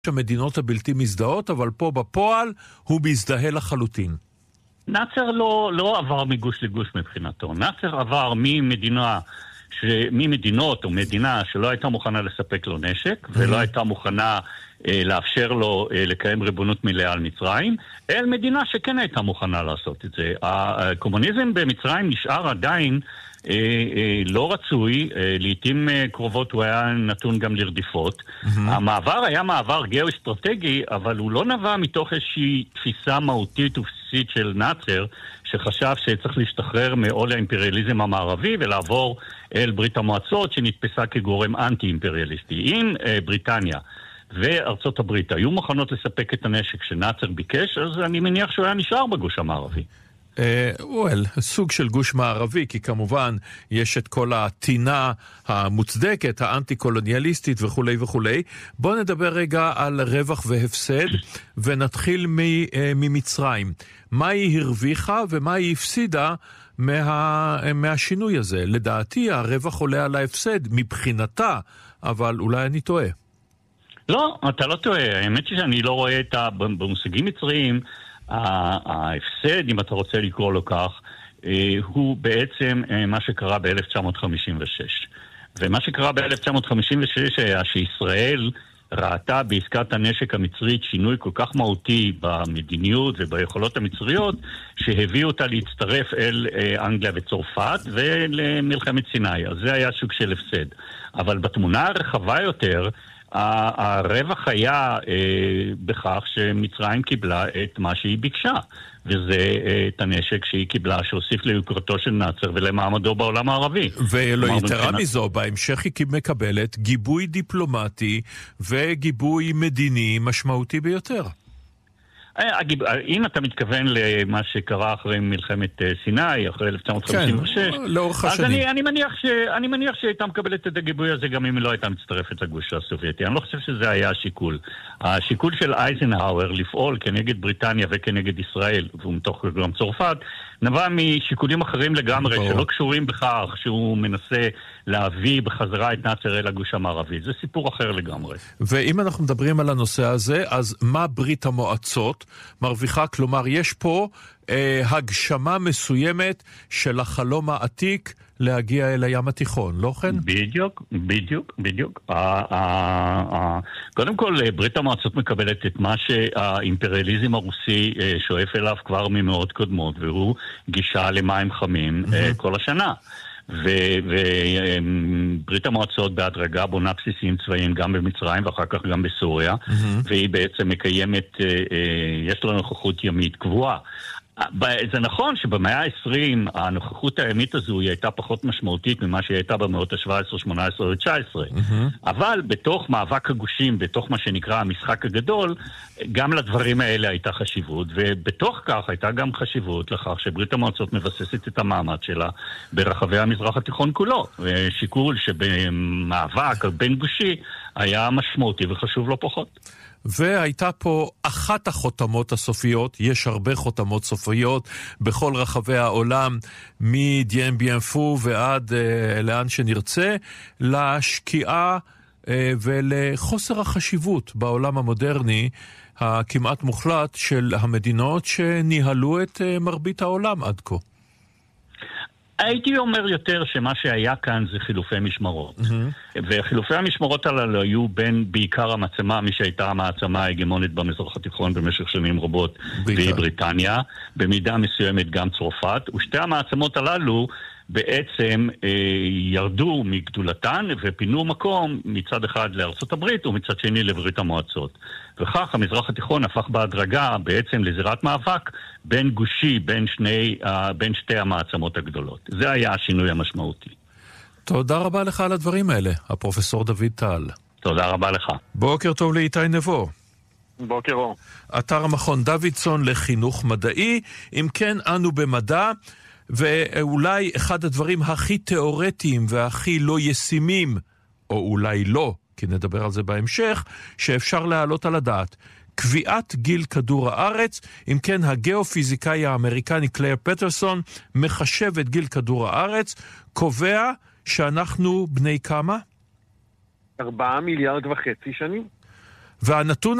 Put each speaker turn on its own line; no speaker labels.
המדינות הבלתי מזדהות, אבל פה בפועל הוא מזדהה לחלוטין.
נאצר לא עבר מגוש לגוש מבחינתו. נאצר עבר ממדינות או מדינה שלא הייתה מוכנה לספק לו נשק, ולא הייתה מוכנה לאפשר לו לקיים ריבונות מלאה על מצרים, אל מדינה שכן הייתה מוכנה לעשות את זה. הקומוניזם במצרים נשאר עדיין לא רצוי, לעתים קרובות הוא היה נתון גם לרדיפות. המעבר היה מעבר גיאו-אסטרטגי, אבל הוא לא נבע מתוך איזושהי תפיסה מהותית ובסיסית של נאצר, שחשב שצריך להשתחרר מעול האימפריאליזם המערבי ולעבור אל ברית המועצות שנתפסה כגורם אנטי-אימפריאליסטי. אם בריטניה וארצות הברית היו מוכנות לספק את הנשק שנאצר ביקש, אז אני מניח שהוא היה נשאר בגוש המערבי.
סוג של גוש מערבי, כי כמובן יש את כל התינה המוצדקת, האנטי-קולוניאליסטית וכו' וכו'. בואו נדבר רגע על רווח והפסד, ונתחיל ממצרים. מה היא הרוויחה ומה היא הפסידה מהשינוי הזה? לדעתי הרווח עולה על ההפסד מבחינתה, אבל אולי אני טועה.
לא, אתה לא טועה. האמת שאני לא רואה במושגים מצריים, ההפסד, אם אתה רוצה לקרוא לו כך, הוא בעצם מה שקרה ב-1956. ומה שקרה ב-1956 היה שישראל ראתה בעסקת הנשק המצרית שינוי כל כך מהותי במדיניות וביכולות המצריות, שהביאו אותה להצטרף אל אנגליה וצרפת ולמלחמת סיני. אז זה היה סוג של הפסד. אבל בתמונה הרחבה יותר, הרווח היה בכך שמצרים קיבלה את מה שהיא ביקשה, וזה את הנשק שהיא קיבלה שהוסיף ליוקרתו של נאצר ולמעמדו בעולם הערבי.
ולא יתרה מזו, בהמשך היא מקבלת גיבוי דיפלומטי וגיבוי מדיני משמעותי ביותר.
אם אתה מתכוון למה שקרה אחרי מלחמת סיני, אחרי 1956, אז אני מניח שהייתה מקבלת את הגיבוי הזה גם אם היא לא הייתה מצטרפת לגוש הסובייטי. אני לא חושב שזה היה השיקול. השיקול של אייזנהאואר לפעול כנגד בריטניה וכנגד ישראל, ומתוך גם צרפת, נבע משיקולים אחרים לגמרי, שלא קשורים בכך שהוא מנסה להביא בחזרה את נאצר אל הגוש המערבי. זה סיפור אחר לגמרי.
ואם אנחנו מדברים על הנושא הזה, אז מה ברית המועצות מרוויחה? כלומר, יש פה הגשמה מסוימת של החלום העתיק להגיע אל הים התיכון, לא כן?
בדיוק. קודם כל, ברית המועצות מקבלת את מה שהאימפריאליזם הרוסי שואף אליו כבר ממאות קודמות, והוא גישה למים חמים כל השנה. וברית המועצות בהדרגה בונה בסיסים צבאיים גם במצרים ואחר כך גם בסוריה, והיא בעצם מקיימת, יש לה נוכחות ימית קבועה. זה נכון שבמאה ה-20 הנוכחות הימית הזו היא הייתה פחות משמעותית ממה שהיא הייתה במאות ה-17, 18 ו-19. אבל בתוך מאבק הגושים, בתוך מה שנקרא המשחק הגדול, גם לדברים האלה הייתה חשיבות, ובתוך כך הייתה גם חשיבות לכך שברית המועצות מבססת את המעמד שלה ברחבי המזרח התיכון כולו. שיקול שבמאבק בין גושי היה משמעותי וחשוב לא פחות.
והייתה פה אחת החותמות הסופיות, יש הרבה חותמות סופיות בכל רחבי העולם, מדיין ביאן פו ועד לאן שנרצה, לשקיעה ולחוסר החשיבות בעולם המודרני הכמעט מוחלט של המדינות שניהלו את מרבית העולם עד כה.
הייתי אומר יותר שמה שהיה כאן זה חילופי משמרות. וחילופי המשמרות הללו היו בין בעיקר המעצמה, מי שהייתה המעצמה ההגמונית במזרח התיכון במשך שנים רבות, והיא בריטניה, במידה מסוימת גם צרפת, ושתי המעצמות הללו בעצם ירדו מגדולתן ופינו מקום מצד אחד לארצות הברית ומצד שני לברית המועצות. וכך המזרח התיכון הפך בהדרגה בעצם לזירת מאבק בין גושי, בין שתי המעצמות הגדולות. זה היה השינוי המשמעותי.
תודה רבה לך על הדברים האלה, הפרופסור דוד טל.
תודה רבה לך.
בוקר טוב לאיתי נבו.
בוקר אור.
אתר המכון דוידסון לחינוך מדעי. אם כן, אנו במדע, ואולי אחד הדברים הכי תיאורטיים והכי לא ישימים, או אולי לא, כי נדבר על זה בהמשך, שאפשר להעלות על הדעת. קביעת גיל כדור הארץ, אם כן הגיאופיזיקאי האמריקני קלייר פטרסון מחשב את גיל כדור הארץ, קובע שאנחנו בני כמה?
4.5 מיליארד שנים.
והנתון